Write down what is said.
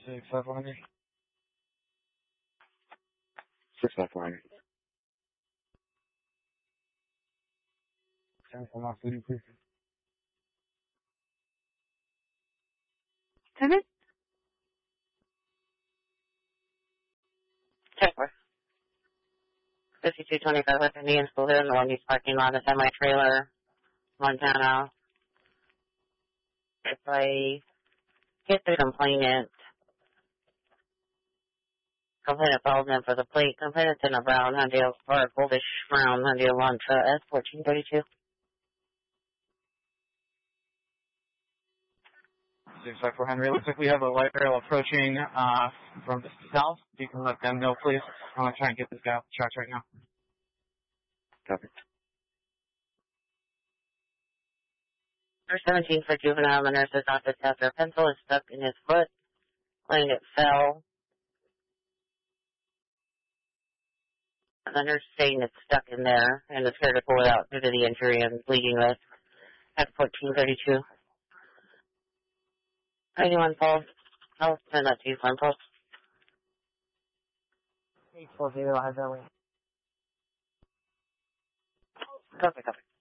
6500. 6500. 10 off duty, please. 7? Check for 5225 West Indian School here in the Long Beach parking lot, a semi-trailer, Montana. If I get the complainant calls in for the plate. Complainant's in a brown Hyundai, or a goldish brown Hyundai Elantra S1432. 65 Henry. Looks like we have a light rail approaching from the south. If you can let them know, please. I'm going to try and get this guy off the tracks right now. Copy. Number 17 for juvenile. The nurse's office after a pencil is stuck in his foot. Claimed it fell. The nurse saying it's stuck in there and is here to pull it out due to the injury and bleeding risk. At 1432. Anyone, Paul? I'll send that to you, Paul. 840, liability. Copy.